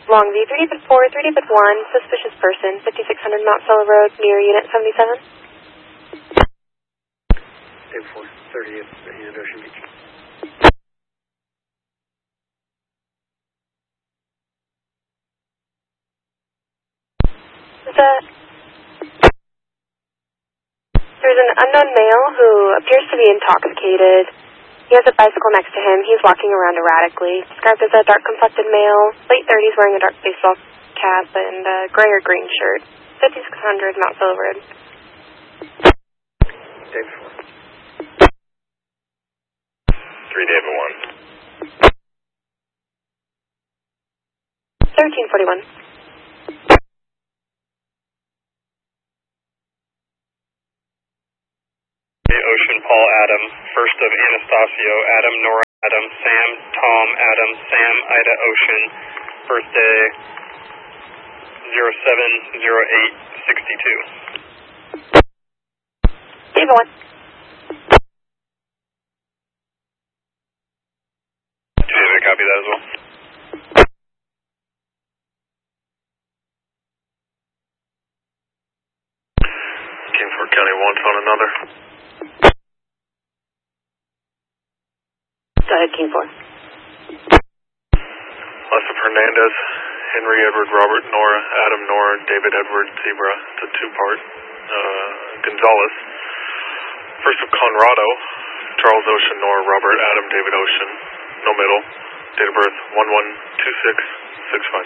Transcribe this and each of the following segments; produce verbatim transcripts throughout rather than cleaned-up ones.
Longview, three David four, three David one, suspicious person, fifty-six hundred Mount Sella Road, near Unit seventy-seven. David four, thirtieth, Unit Ocean Beach. The, there's an unknown male who appears to be intoxicated. He has a bicycle next to him. He's walking around erratically. Described as a dark-complected male, late thirties, wearing a dark baseball cap and a gray or green shirt. fifty-six hundred Mount Sella Road. David four. three David one. thirteen forty-one. Ocean Paul Adam, first of Anastasio, Adam, Nora, Adam, Sam, Tom, Adam, Sam, Ida, Ocean, birthday zero seven zero eight sixty-two. David one. David, copy that as well. King Ford County wants on another. Go ahead, King four. Joseph Hernandez, Henry Edward Robert Nora, Adam Nora, David Edward Zebra, it's a two-part. Uh, Gonzalez, first of Conrado, Charles Ocean Nora, Robert Adam David Ocean, no middle, date of birth one one two six six five.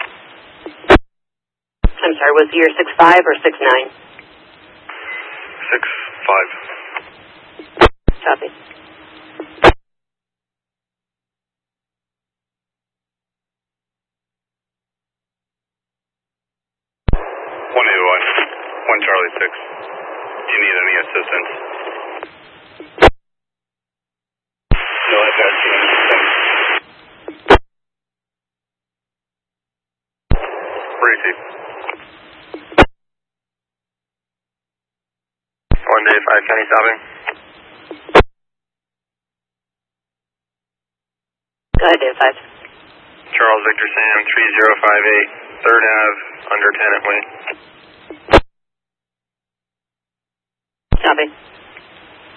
I'm sorry, was the year six five or six nine? six five. Copy. one eight one, one Charlie six. Do you need any assistance? No, I've got you. Receive. One day, five County stopping. Go ahead, David five. Charles Victor Sam, three zero five eight, third Ave, under Tenant Way. Copy.